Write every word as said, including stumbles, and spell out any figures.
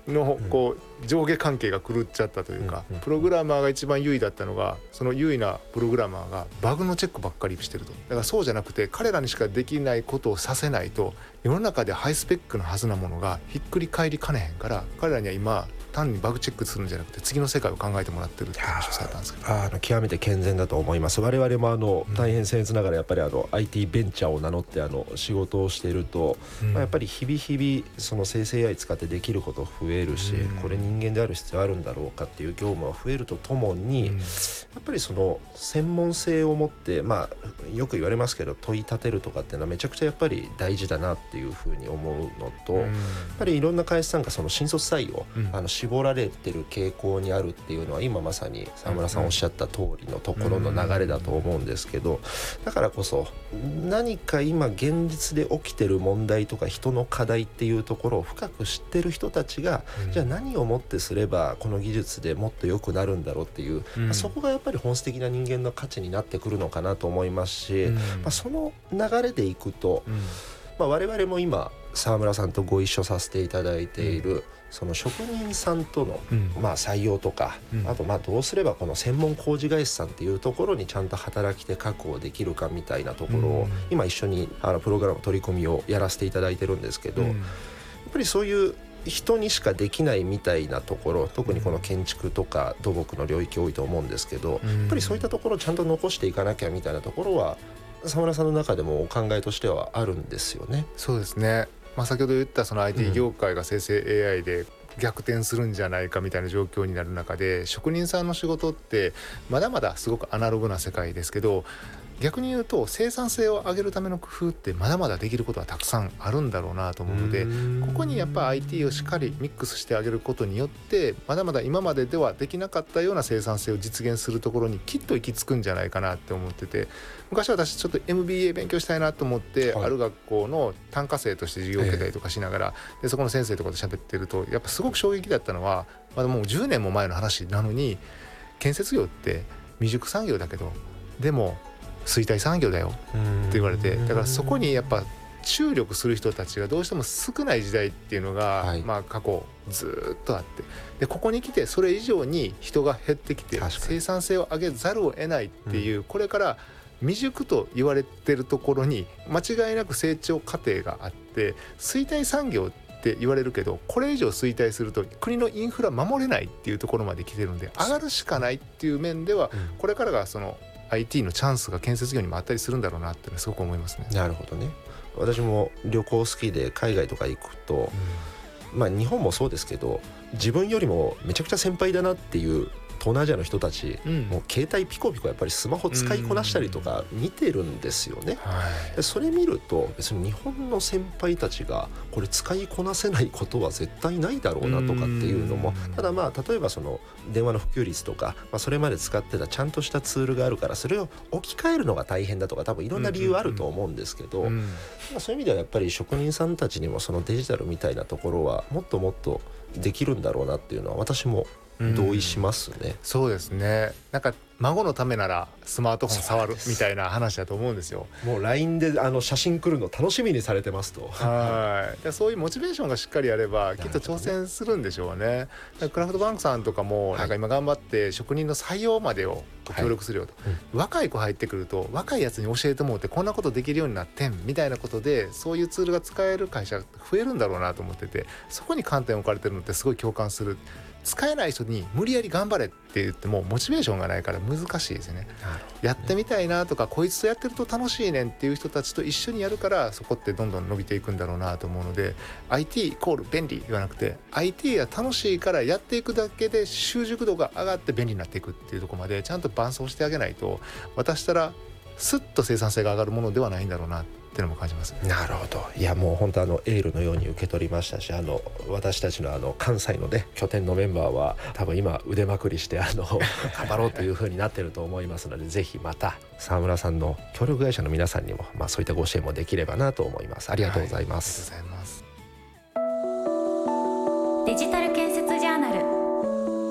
のこう上下関係が狂っちゃったというか、プログラマーが一番優位だったのが、その優位なプログラマーがバグのチェックばっかりしてると。だからそうじゃなくて、彼らにしかできないことをさせないと世の中でハイスペックのはずなものがひっくり返りかねへんから、彼らには今単にバグチェックするんじゃなくて次の世界を考えてもらってるって話をされたんですけど、 あの極めて健全だと思います。我々もあの大変僭越ながらやっぱりあの アイティー ベンチャーを名乗ってあの仕事をしていると、うんまあ、やっぱり日々日々その生成 エーアイ 使ってできること増えるし、うん、これ人間である必要あるんだろうかっていう業務が増えるとともに、うん、やっぱりその専門性を持って、まあ、よく言われますけど問い立てるとかっていうのはめちゃくちゃやっぱり大事だなっていうふうに思うのと、うん、やっぱりいろんな会社さんがその新卒採用、うん、あの絞られてる傾向にあるっていうのは今まさに沢村さんおっしゃった通りのところの流れだと思うんですけど、だからこそ何か今現実で起きてる問題とか人の課題っていうところを深く知ってる人たちが、うん、じゃあ何をもってすればこの技術でもっと良くなるんだろうっていう、うんまあ、そこがやっぱり本質的な人間の価値になってくるのかなと思いますし、うんまあ、その流れでいくと、うんまあ、我々も今沢村さんとご一緒させていただいている、うんその職人さんとの、うんまあ、採用とか、うん、あとまあどうすればこの専門工事会社さんっていうところにちゃんと働き手確保できるかみたいなところを、うん、今一緒にあのプログラム取り組みをやらせていただいてるんですけど、うん、やっぱりそういう人にしかできないみたいなところ、特にこの建築とか土木の領域多いと思うんですけど、うん、やっぱりそういったところをちゃんと残していかなきゃみたいなところは沢村さんの中でもお考えとしてはあるんですよね。 そうですね、まあ、先ほど言ったその アイティー 業界が生成 エーアイ で逆転するんじゃないかみたいな状況になる中で、職人さんの仕事ってまだまだすごくアナログな世界ですけど、逆に言うと生産性を上げるための工夫ってまだまだできることはたくさんあるんだろうなと思うので、ここにやっぱ アイティー をしっかりミックスしてあげることによって、まだまだ今までではできなかったような生産性を実現するところにきっと行き着くんじゃないかなって思ってて、昔私ちょっと エムビーエー 勉強したいなと思って、はい、ある学校の単科生として授業を受けたりとかしながら、えー、でそこの先生とかと喋ってるとやっぱすごく衝撃だったのは、まだもうじゅうねんも前の話なのに、建設業って未熟産業だけどでも衰退産業だよって言われて、だからそこにやっぱ注力する人たちがどうしても少ない時代っていうのが、はいまあ、過去ずっとあって、でここに来てそれ以上に人が減ってきて生産性を上げざるを得ないっていう、うん、これから未熟と言われてるところに間違いなく成長過程があって、衰退産業って言われるけど、これ以上衰退すると国のインフラ守れないっていうところまで来てるんで、上がるしかないっていう面では、うん、これからがそのアイティー のチャンスが建設業にもあったりするんだろうなってすごく思いますね。 なるほどね。私も旅行好きで海外とか行くと、うん、まあ日本もそうですけど、自分よりもめちゃくちゃ先輩だなっていう東南アジアの人たち、うん、もう携帯ピコピコやっぱりスマホ使いこなしたりとか見てるんですよね、うん、それ見ると別に日本の先輩たちがこれ使いこなせないことは絶対ないだろうなとかっていうのも、ただまあ例えばその電話の普及率とか、まあ、それまで使ってたちゃんとしたツールがあるからそれを置き換えるのが大変だとか多分いろんな理由あると思うんですけど、うんうんうん、まあ、そういう意味ではやっぱり職人さんたちにもそのデジタルみたいなところはもっともっとできるんだろうなっていうのは私も同意しますね、うん、 そうですね。なんか孫のためならスマートフォン触るみたいな話だと思うんですよ。 もう ライン であの写真来るの楽しみにされてますと。 はいでそういうモチベーションがしっかりあればきっと挑戦するんでしょうね。クラフトバンクさんとかもなんか今頑張って職人の採用までを協力するよと、はいうん、若い子入ってくると若いやつに教えてもらってこんなことできるようになってんみたいなことで、そういうツールが使える会社が増えるんだろうなと思ってて、そこに観点を置かれてるのってすごい共感する。使えない人に無理やり頑張れって言ってもモチベーションがないから難しいですよね。やってみたいなとかこいつとやってると楽しいねんっていう人たちと一緒にやるからそこってどんどん伸びていくんだろうなと思うので、 アイティー イコール便利ではなくて アイティー が楽しいからやっていくだけで習熟度が上がって便利になっていくっていうところまでちゃんと伴走してあげないと、渡したらスッと生産性が上がるものではないんだろうなっていうのも感じます。 なるほど。いやもう本当あのエールのように受け取りましたし、あの私たちのあの関西のね拠点のメンバーは多分今腕まくりしてあの頑張ろうという風になってると思いますのでぜひまた沢村さんの協力会社の皆さんにも、まあ、そういったご支援もできればなと思います。ありがとうございます、 はい、ありがとうございます。デジタル